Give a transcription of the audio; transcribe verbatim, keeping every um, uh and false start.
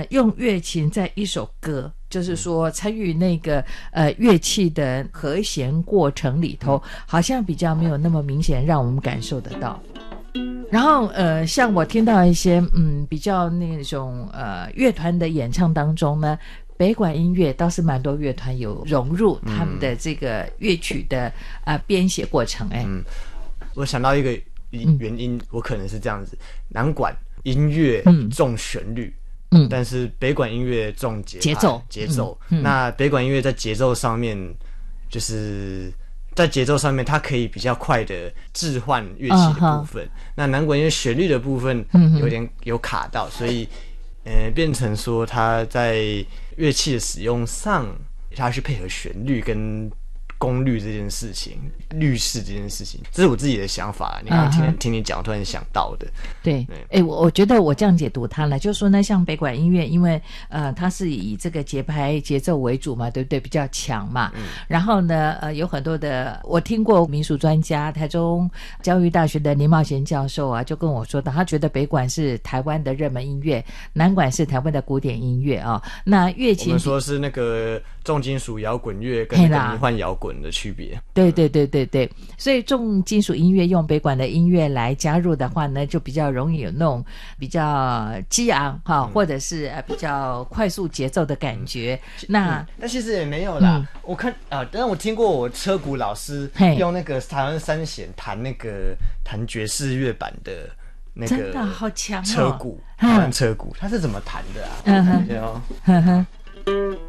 用乐琴在一首歌，就是说参与那个呃乐器的和弦过程里头，好像比较没有那么明显让我们感受得到。然后呃，像我听到一些嗯比较那种呃乐团的演唱当中呢，北管音乐倒是蛮多乐团有融入他们的这个乐曲的呃编写过程。哎、 嗯，我想到一个原因，嗯、我可能是这样子：南管音乐重旋律。嗯，但是北管音乐重节节奏节奏、嗯嗯、那北管音乐在节奏上面，就是在节奏上面它可以比较快的置换乐器的部分、uh-huh. 那南管音乐旋律的部分有点有卡到、嗯、所以呃变成说它在乐器的使用上，它去配合旋律跟功率这件事情，律式这件事情，这是我自己的想法。你刚刚听、uh-huh. 听你讲，突然想到的。 对，哎、欸，我我觉得我这样解读它呢，就是说呢，像北管音乐，因为呃，它是以这个节拍节奏为主嘛，对不对？比较强嘛。嗯。然后呢，呃，有很多的，我听过民俗专家，台中教育大学的林茂贤教授啊，就跟我说的，他觉得北管是台湾的热门音乐，南管是台湾的古典音乐啊、哦。那乐琴， 我们说是那个重金属摇滚乐跟那个迷幻摇滚的区别。 对对对对对，所以重金属音乐用北管的音乐来加入的话呢，就比较容易有那种比较激昂哈、嗯，或者是呃比较快速节奏的感觉。嗯、那、 嗯、那其实也没有啦，嗯、我看啊，但我听过我车鼓老师用那个台湾三弦弹那个弹爵士乐版的那个真的好强哦， 车鼓，台湾车鼓，他是怎么弹的啊？ 嗯哼， 嗯哼。